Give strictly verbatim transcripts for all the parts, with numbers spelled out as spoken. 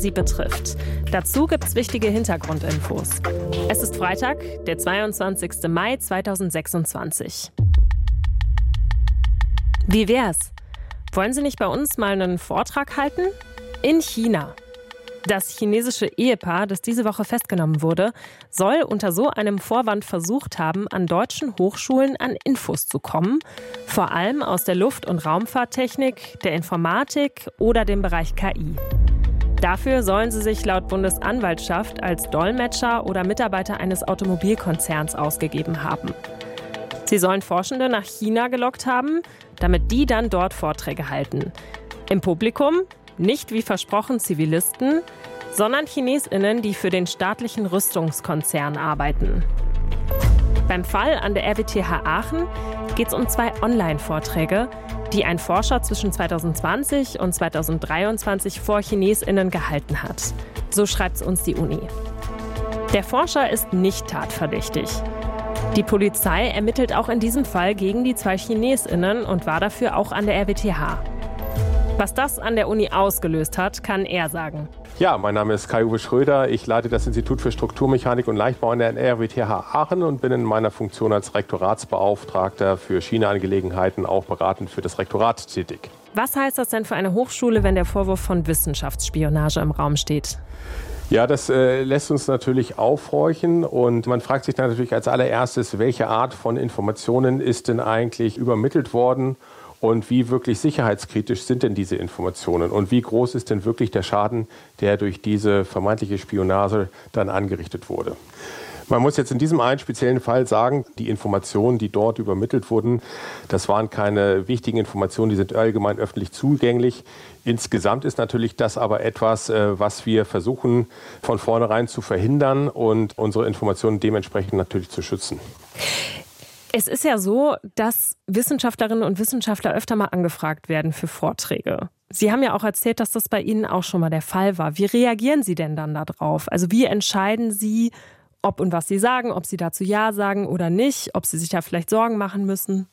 sie betrifft. Dazu gibt's wichtige Hintergrundinfos. Es ist Freitag, der zweiundzwanzigster Mai zweitausendsechsundzwanzig. Wie wär's? Wollen Sie nicht bei uns mal einen Vortrag halten? In China. Das chinesische Ehepaar, das diese Woche festgenommen wurde, soll unter so einem Vorwand versucht haben, an deutschen Hochschulen an Infos zu kommen, vor allem aus der Luft- und Raumfahrttechnik, der Informatik oder dem Bereich K I. Dafür sollen sie sich laut Bundesanwaltschaft als Dolmetscher oder Mitarbeiter eines Automobilkonzerns ausgegeben haben. Sie sollen Forschende nach China gelockt haben, damit die dann dort Vorträge halten. Im Publikum nicht wie versprochen Zivilisten, sondern ChinesInnen, die für den staatlichen Rüstungskonzern arbeiten. Beim Fall an der R W T H Aachen geht es um zwei Online-Vorträge, die ein Forscher zwischen zweitausendzwanzig und zweitausenddreiundzwanzig vor ChinesInnen gehalten hat. So schreibt es uns die Uni. Der Forscher ist nicht tatverdächtig. Die Polizei ermittelt auch in diesem Fall gegen die zwei ChinesInnen und war dafür auch an der R W T H. Was das an der Uni ausgelöst hat, kann er sagen. Ja, mein Name ist Kai-Uwe Schröder. Ich leite das Institut für Strukturmechanik und Leichtbau an der R W T H Aachen und bin in meiner Funktion als Rektoratsbeauftragter für China-Angelegenheiten auch beratend für das Rektorat tätig. Was heißt das denn für eine Hochschule, wenn der Vorwurf von Wissenschaftsspionage im Raum steht? Ja, das äh, lässt uns natürlich aufhorchen und man fragt sich dann natürlich als allererstes, welche Art von Informationen ist denn eigentlich übermittelt worden? Und wie wirklich sicherheitskritisch sind denn diese Informationen? Und wie groß ist denn wirklich der Schaden, der durch diese vermeintliche Spionage dann angerichtet wurde? Man muss jetzt in diesem einen speziellen Fall sagen, die Informationen, die dort übermittelt wurden, das waren keine wichtigen Informationen, die sind allgemein öffentlich zugänglich. Insgesamt ist natürlich das aber etwas, was wir versuchen von vornherein zu verhindern und unsere Informationen dementsprechend natürlich zu schützen. Es ist ja so, dass Wissenschaftlerinnen und Wissenschaftler öfter mal angefragt werden für Vorträge. Sie haben ja auch erzählt, dass das bei Ihnen auch schon mal der Fall war. Wie reagieren Sie denn dann darauf? Also wie entscheiden Sie, ob und was Sie sagen, ob Sie dazu Ja sagen oder nicht, ob Sie sich da vielleicht Sorgen machen müssen?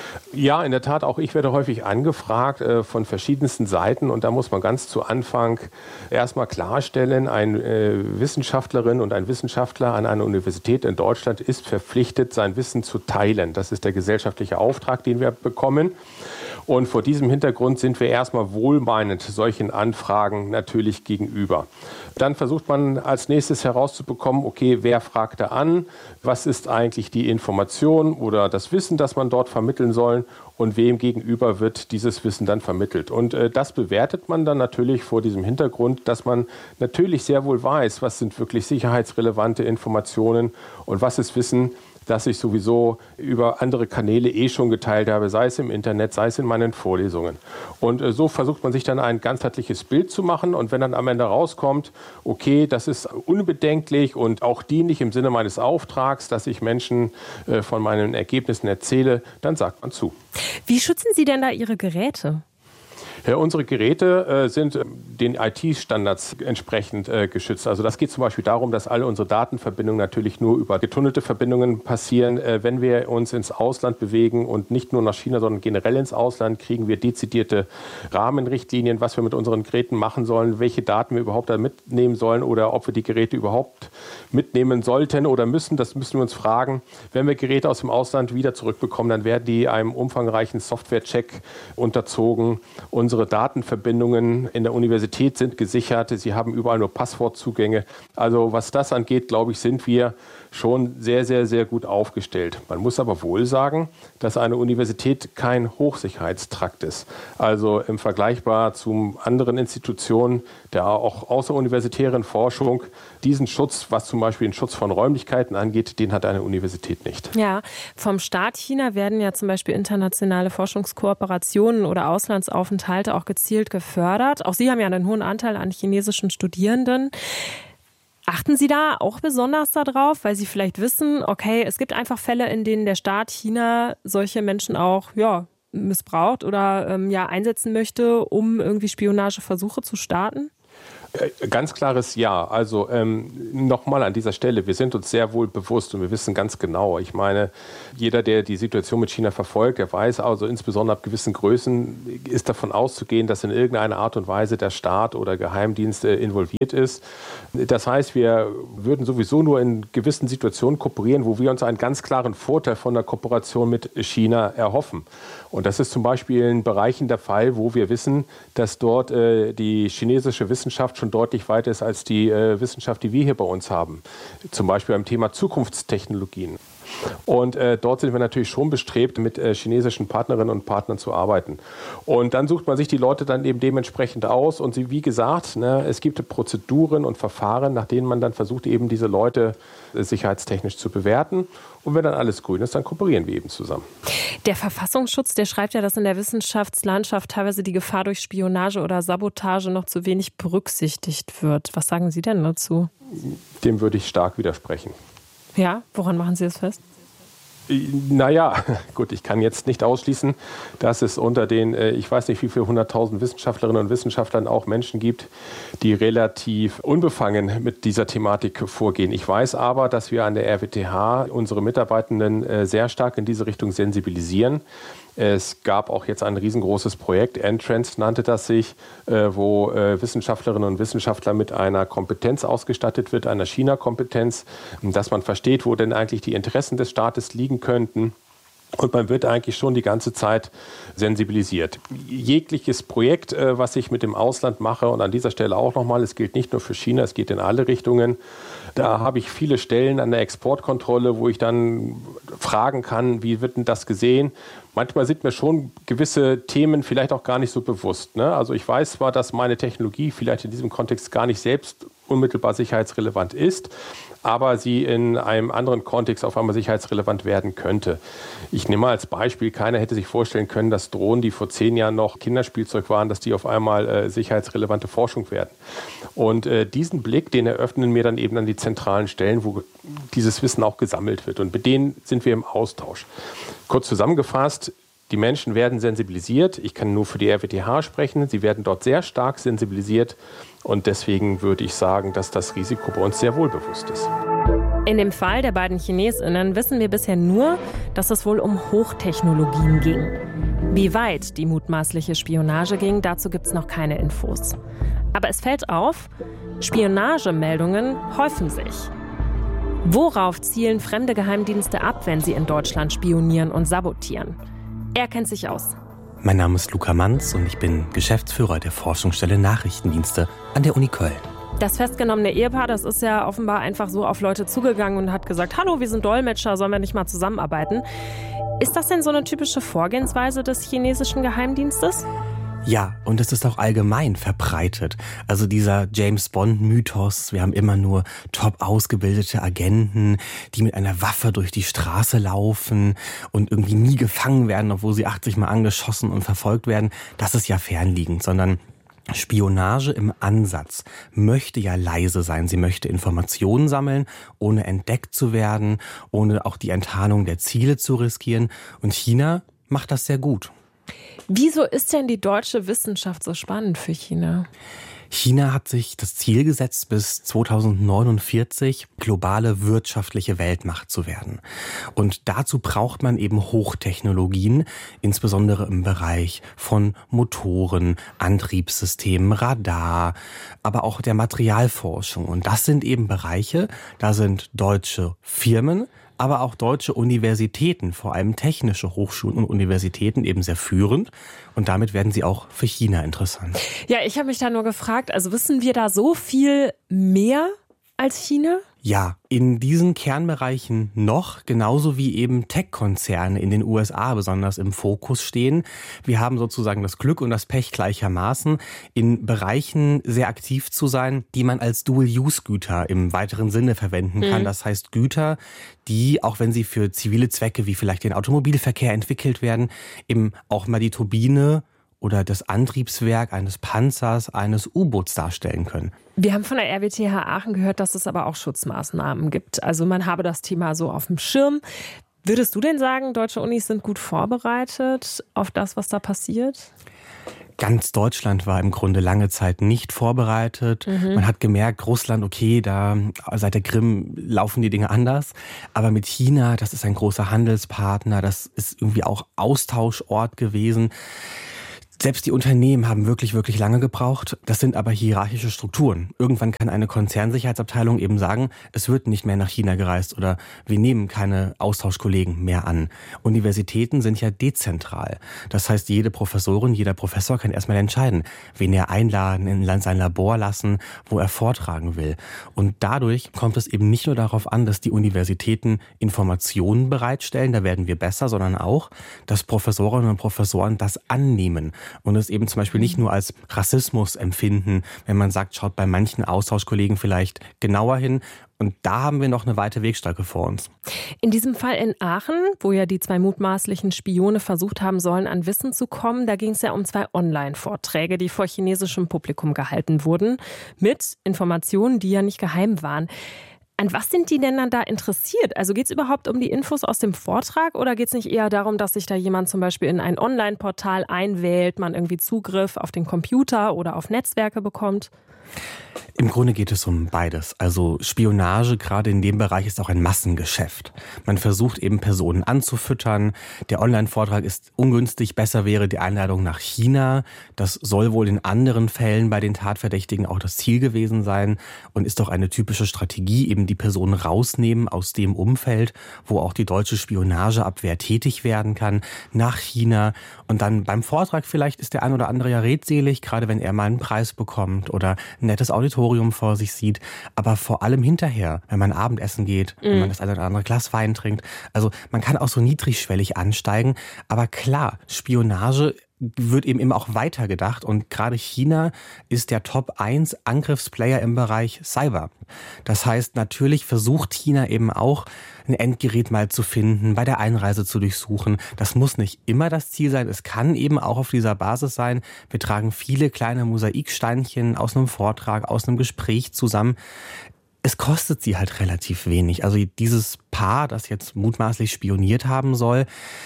Ja, in der Tat, auch ich werde häufig angefragt äh, von verschiedensten Seiten und da muss man ganz zu Anfang erstmal klarstellen, eine äh, Wissenschaftlerin und ein Wissenschaftler an einer Universität in Deutschland ist verpflichtet, sein Wissen zu teilen. Das ist der gesellschaftliche Auftrag, den wir bekommen. Und vor diesem Hintergrund sind wir erstmal wohlmeinend solchen Anfragen natürlich gegenüber. Dann versucht man als nächstes herauszubekommen, okay, wer fragt da an, was ist eigentlich die Information oder das Wissen, das man dort vermitteln soll und wem gegenüber wird dieses Wissen dann vermittelt. Und äh, das bewertet man dann natürlich vor diesem Hintergrund, dass man natürlich sehr wohl weiß, was sind wirklich sicherheitsrelevante Informationen und was ist Wissen, das ich sowieso über andere Kanäle eh schon geteilt habe, sei es im Internet, sei es in meinen Vorlesungen. Und äh, so versucht man sich dann ein ganzheitliches Bild zu machen. Und wenn dann am Ende rauskommt, okay, das ist unbedenklich und auch dienlich im Sinne meines Auftrags, dass ich Menschen äh, von meinen Ergebnissen erzähle, dann sagt man zu. Wie schützen Sie denn da Ihre Geräte? Ja, unsere Geräte äh, sind äh, den I T-Standards entsprechend äh, geschützt. Also das geht zum Beispiel darum, dass alle unsere Datenverbindungen natürlich nur über getunnelte Verbindungen passieren. Äh, wenn wir uns ins Ausland bewegen und nicht nur nach China, sondern generell ins Ausland, kriegen wir dezidierte Rahmenrichtlinien, was wir mit unseren Geräten machen sollen, welche Daten wir überhaupt da mitnehmen sollen oder ob wir die Geräte überhaupt mitnehmen sollten oder müssen. Das müssen wir uns fragen. Wenn wir Geräte aus dem Ausland wieder zurückbekommen, dann werden die einem umfangreichen Software-Check unterzogen. Unsere Datenverbindungen in der Universität sind gesichert. Sie haben überall nur Passwortzugänge. Also was das angeht, glaube ich, sind wir schon sehr, sehr, sehr gut aufgestellt. Man muss aber wohl sagen, dass eine Universität kein Hochsicherheitstrakt ist. Also im Vergleichbar zu anderen Institutionen der auch außeruniversitären Forschung, diesen Schutz, was zum Beispiel den Schutz von Räumlichkeiten angeht, den hat eine Universität nicht. Ja, vom Staat China werden ja zum Beispiel internationale Forschungskooperationen oder Auslandsaufenthalte auch gezielt gefördert. Auch Sie haben ja einen hohen Anteil an chinesischen Studierenden. Achten Sie da auch besonders darauf, weil Sie vielleicht wissen, okay, es gibt einfach Fälle, in denen der Staat China solche Menschen auch ja, missbraucht oder ähm, ja, einsetzen möchte, um irgendwie Spionageversuche zu starten? Ganz klares Ja. Also ähm, nochmal an dieser Stelle, wir sind uns sehr wohl bewusst und wir wissen ganz genau, ich meine, jeder, der die Situation mit China verfolgt, der weiß also insbesondere ab gewissen Größen ist davon auszugehen, dass in irgendeiner Art und Weise der Staat oder Geheimdienste involviert ist. Das heißt, wir würden sowieso nur in gewissen Situationen kooperieren, wo wir uns einen ganz klaren Vorteil von der Kooperation mit China erhoffen. Und das ist zum Beispiel in Bereichen der Fall, wo wir wissen, dass dort äh, die chinesische Wissenschaft schon deutlich weiter ist als die äh, Wissenschaft, die wir hier bei uns haben. Zum Beispiel beim Thema Zukunftstechnologien. Und äh, dort sind wir natürlich schon bestrebt, mit äh, chinesischen Partnerinnen und Partnern zu arbeiten. Und dann sucht man sich die Leute dann eben dementsprechend aus. Und sie, wie gesagt, ne, es gibt Prozeduren und Verfahren, nach denen man dann versucht, eben diese Leute äh, sicherheitstechnisch zu bewerten. Und wenn dann alles grün ist, dann kooperieren wir eben zusammen. Der Verfassungsschutz, der schreibt ja, dass in der Wissenschaftslandschaft teilweise die Gefahr durch Spionage oder Sabotage noch zu wenig berücksichtigt wird. Was sagen Sie denn dazu? Dem würde ich stark widersprechen. Ja, woran machen Sie das fest? Naja, gut, ich kann jetzt nicht ausschließen, dass es unter den, ich weiß nicht wie viele hunderttausend Wissenschaftlerinnen und Wissenschaftlern auch Menschen gibt, die relativ unbefangen mit dieser Thematik vorgehen. Ich weiß aber, dass wir an der R W T H unsere Mitarbeitenden sehr stark in diese Richtung sensibilisieren. Es gab auch jetzt ein riesengroßes Projekt, Entrance nannte das sich, wo Wissenschaftlerinnen und Wissenschaftler mit einer Kompetenz ausgestattet wird, einer China-Kompetenz, dass man versteht, wo denn eigentlich die Interessen des Staates liegen könnten. Und man wird eigentlich schon die ganze Zeit sensibilisiert. Jegliches Projekt, was ich mit dem Ausland mache, und an dieser Stelle auch nochmal, es gilt nicht nur für China, es geht in alle Richtungen. Da habe ich viele Stellen an der Exportkontrolle, wo ich dann fragen kann, wie wird denn das gesehen? Manchmal sind mir schon gewisse Themen vielleicht auch gar nicht so bewusst. Ne? Also ich weiß zwar, dass meine Technologie vielleicht in diesem Kontext gar nicht selbst unmittelbar sicherheitsrelevant ist, aber sie in einem anderen Kontext auf einmal sicherheitsrelevant werden könnte. Ich nehme mal als Beispiel, keiner hätte sich vorstellen können, dass Drohnen, die vor zehn Jahren noch Kinderspielzeug waren, dass die auf einmal äh, sicherheitsrelevante Forschung werden. Und äh, diesen Blick, den eröffnen mir dann eben an die zentralen Stellen, wo dieses Wissen auch gesammelt wird. Und mit denen sind wir im Austausch. Kurz zusammengefasst, die Menschen werden sensibilisiert. Ich kann nur für die R W T H sprechen. Sie werden dort sehr stark sensibilisiert. Und deswegen würde ich sagen, dass das Risiko bei uns sehr wohl bewusst ist. In dem Fall der beiden Chinesinnen wissen wir bisher nur, dass es wohl um Hochtechnologien ging. Wie weit die mutmaßliche Spionage ging, dazu gibt es noch keine Infos. Aber es fällt auf, Spionagemeldungen häufen sich. Worauf zielen fremde Geheimdienste ab, wenn sie in Deutschland spionieren und sabotieren? Er kennt sich aus. Mein Name ist Luca Manz und ich bin Geschäftsführer der Forschungsstelle Nachrichtendienste an der Uni Köln. Das festgenommene Ehepaar, das ist ja offenbar einfach so auf Leute zugegangen und hat gesagt, hallo, wir sind Dolmetscher, sollen wir nicht mal zusammenarbeiten? Ist das denn so eine typische Vorgehensweise des chinesischen Geheimdienstes? Ja, und es ist auch allgemein verbreitet. Also dieser James-Bond-Mythos, wir haben immer nur top ausgebildete Agenten, die mit einer Waffe durch die Straße laufen und irgendwie nie gefangen werden, obwohl sie achtzig Mal angeschossen und verfolgt werden. Das ist ja fernliegend, sondern Spionage im Ansatz möchte ja leise sein. Sie möchte Informationen sammeln, ohne entdeckt zu werden, ohne auch die Enttarnung der Ziele zu riskieren. Und China macht das sehr gut. Wieso ist denn die deutsche Wissenschaft so spannend für China? China hat sich das Ziel gesetzt, bis zweitausendneunundvierzig globale wirtschaftliche Weltmacht zu werden. Und dazu braucht man eben Hochtechnologien, insbesondere im Bereich von Motoren, Antriebssystemen, Radar, aber auch der Materialforschung. Und das sind eben Bereiche, da sind deutsche Firmen, aber auch deutsche Universitäten, vor allem technische Hochschulen und Universitäten eben sehr führend. Und damit werden sie auch für China interessant. Ja, ich habe mich da nur gefragt, also wissen wir da so viel mehr als China? Ja, in diesen Kernbereichen noch, genauso wie eben Tech-Konzerne in den U S A besonders im Fokus stehen. Wir haben sozusagen das Glück und das Pech gleichermaßen, in Bereichen sehr aktiv zu sein, die man als Dual-Use-Güter im weiteren Sinne verwenden kann. Mhm. Das heißt Güter, die, auch wenn sie für zivile Zwecke wie vielleicht den Automobilverkehr entwickelt werden, eben auch mal die Turbine oder das Antriebswerk eines Panzers, eines U-Boots darstellen können. Wir haben von der R W T H Aachen gehört, dass es aber auch Schutzmaßnahmen gibt. Also man habe das Thema so auf dem Schirm. Würdest du denn sagen, deutsche Unis sind gut vorbereitet auf das, was da passiert? Ganz Deutschland war im Grunde lange Zeit nicht vorbereitet. Mhm. Man hat gemerkt, Russland, okay, da seit der Krim laufen die Dinge anders. Aber mit China, das ist ein großer Handelspartner, das ist irgendwie auch Austauschort gewesen. Selbst die Unternehmen haben wirklich, wirklich lange gebraucht. Das sind aber hierarchische Strukturen. Irgendwann kann eine Konzernsicherheitsabteilung eben sagen, es wird nicht mehr nach China gereist oder wir nehmen keine Austauschkollegen mehr an. Universitäten sind ja dezentral. Das heißt, jede Professorin, jeder Professor kann erstmal entscheiden, wen er einladen, in sein Labor lassen, wo er vortragen will. Und dadurch kommt es eben nicht nur darauf an, dass die Universitäten Informationen bereitstellen, da werden wir besser, sondern auch, dass Professorinnen und Professoren das annehmen. Und es eben zum Beispiel nicht nur als Rassismus empfinden, wenn man sagt, schaut bei manchen Austauschkollegen vielleicht genauer hin. Und da haben wir noch eine weite Wegstrecke vor uns. In diesem Fall in Aachen, wo ja die zwei mutmaßlichen Spione versucht haben sollen, an Wissen zu kommen, da ging es ja um zwei Online-Vorträge, die vor chinesischem Publikum gehalten wurden, mit Informationen, die ja nicht geheim waren. An was sind die denn dann da interessiert? Also geht es überhaupt um die Infos aus dem Vortrag oder geht es nicht eher darum, dass sich da jemand zum Beispiel in ein Online-Portal einwählt, man irgendwie Zugriff auf den Computer oder auf Netzwerke bekommt? Im Grunde geht es um beides. Also Spionage, gerade in dem Bereich, ist auch ein Massengeschäft. Man versucht eben Personen anzufüttern. Der Online-Vortrag ist ungünstig. Besser wäre die Einladung nach China. Das soll wohl in anderen Fällen bei den Tatverdächtigen auch das Ziel gewesen sein und ist doch eine typische Strategie, eben die Personen rausnehmen aus dem Umfeld, wo auch die deutsche Spionageabwehr tätig werden kann, nach China. Und dann beim Vortrag vielleicht ist der ein oder andere ja redselig, gerade wenn er mal einen Preis bekommt oder ein nettes Auditorium vor sich sieht, aber vor allem hinterher, wenn man Abendessen geht, mm. wenn man das eine oder andere Glas Wein trinkt. Also man kann auch so niedrigschwellig ansteigen, aber klar, Spionage wird eben immer auch weitergedacht und gerade China ist der Top eins Angriffsplayer im Bereich Cyber. Das heißt, natürlich versucht China eben auch, ein Endgerät mal zu finden, bei der Einreise zu durchsuchen. Das muss nicht immer das Ziel sein. Es kann eben auch auf dieser Basis sein. Wir tragen viele kleine Mosaiksteinchen aus einem Vortrag, aus einem Gespräch zusammen. Es kostet sie halt relativ wenig. Also dieses Paar, das jetzt mutmaßlich spioniert haben soll,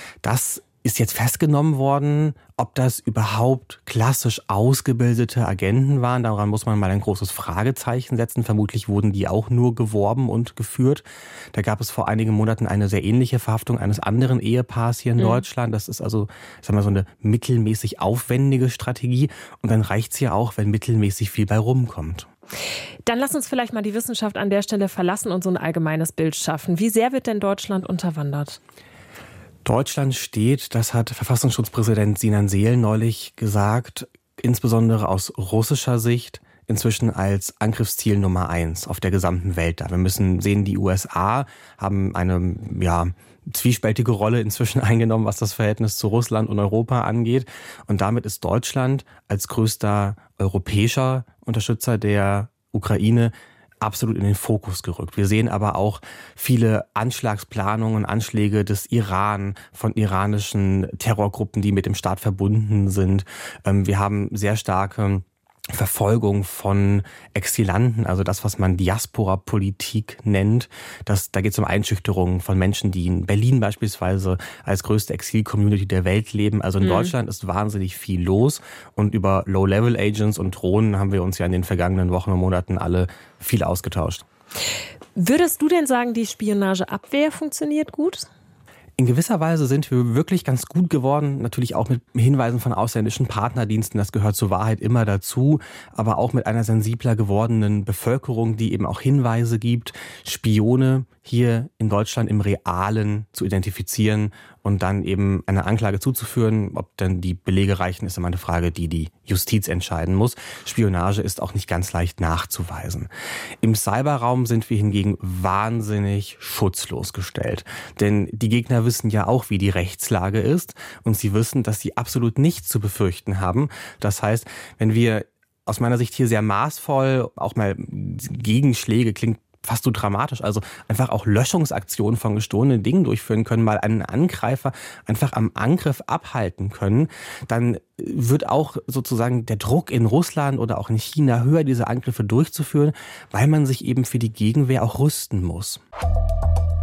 das ist jetzt festgenommen worden. Ob das überhaupt klassisch ausgebildete Agenten waren, daran muss man mal ein großes Fragezeichen setzen. Vermutlich wurden die auch nur geworben und geführt. Da gab es vor einigen Monaten eine sehr ähnliche Verhaftung eines anderen Ehepaars hier in mhm. Deutschland. Das ist also, ich sag mal, so eine mittelmäßig aufwendige Strategie. Und dann reicht's ja auch, wenn mittelmäßig viel bei rumkommt. Dann lass uns vielleicht mal die Wissenschaft an der Stelle verlassen und so ein allgemeines Bild schaffen. Wie sehr wird denn Deutschland unterwandert? Deutschland steht, das hat Verfassungsschutzpräsident Sinan Seel neulich gesagt, insbesondere aus russischer Sicht, inzwischen als Angriffsziel Nummer eins auf der gesamten Welt da. Wir müssen sehen, die U S A haben eine, ja, zwiespältige Rolle inzwischen eingenommen, was das Verhältnis zu Russland und Europa angeht. Und damit ist Deutschland als größter europäischer Unterstützer der Ukraine absolut in den Fokus gerückt. Wir sehen aber auch viele Anschlagsplanungen, Anschläge des Iran, von iranischen Terrorgruppen, die mit dem Staat verbunden sind. Wir haben sehr starke Verfolgung von Exilanten, also das, was man Diaspora-Politik nennt. Das, da geht es um Einschüchterungen von Menschen, die in Berlin beispielsweise als größte Exil-Community der Welt leben. Also in mhm. Deutschland ist wahnsinnig viel los und über Low-Level-Agents und Drohnen haben wir uns ja in den vergangenen Wochen und Monaten alle viel ausgetauscht. Würdest du denn sagen, die Spionageabwehr funktioniert gut? In gewisser Weise sind wir wirklich ganz gut geworden, natürlich auch mit Hinweisen von ausländischen Partnerdiensten, das gehört zur Wahrheit immer dazu, aber auch mit einer sensibler gewordenen Bevölkerung, die eben auch Hinweise gibt, Spione hier in Deutschland im Realen zu identifizieren und dann eben eine Anklage zuzuführen. Ob dann die Belege reichen, ist immer eine Frage, die die Justiz entscheiden muss. Spionage ist auch nicht ganz leicht nachzuweisen. Im Cyberraum sind wir hingegen wahnsinnig schutzlos gestellt. Denn die Gegner wissen ja auch, wie die Rechtslage ist und sie wissen, dass sie absolut nichts zu befürchten haben. Das heißt, wenn wir aus meiner Sicht hier sehr maßvoll, auch mal Gegenschläge, klingt fast so dramatisch, also einfach auch Löschungsaktionen von gestohlenen Dingen durchführen können, mal einen Angreifer einfach am Angriff abhalten können, dann wird auch sozusagen der Druck in Russland oder auch in China höher, diese Angriffe durchzuführen, weil man sich eben für die Gegenwehr auch rüsten muss.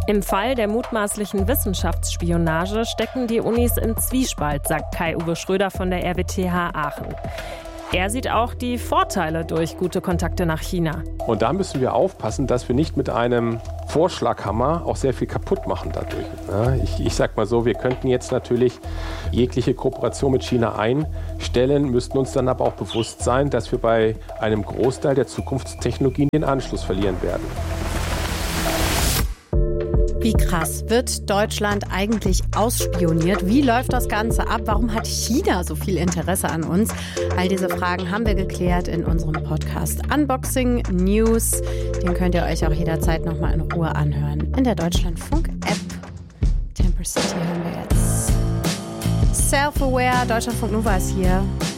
Im Fall der mutmaßlichen Wissenschaftsspionage stecken die Unis im Zwiespalt, sagt Kai-Uwe Schröder von der R W T H Aachen. Er sieht auch die Vorteile durch gute Kontakte nach China. Und da müssen wir aufpassen, dass wir nicht mit einem Vorschlaghammer auch sehr viel kaputt machen dadurch. Ich, ich sag mal so, wir könnten jetzt natürlich jegliche Kooperation mit China einstellen, müssten uns dann aber auch bewusst sein, dass wir bei einem Großteil der Zukunftstechnologien den Anschluss verlieren werden. Wie krass wird Deutschland eigentlich ausspioniert? Wie läuft das Ganze ab? Warum hat China so viel Interesse an uns? All diese Fragen haben wir geklärt in unserem Podcast Unboxing News. Den könnt ihr euch auch jederzeit nochmal in Ruhe anhören. In der Deutschlandfunk-App. Temper City hören wir jetzt. Self-Aware, Deutschlandfunk Nova ist hier.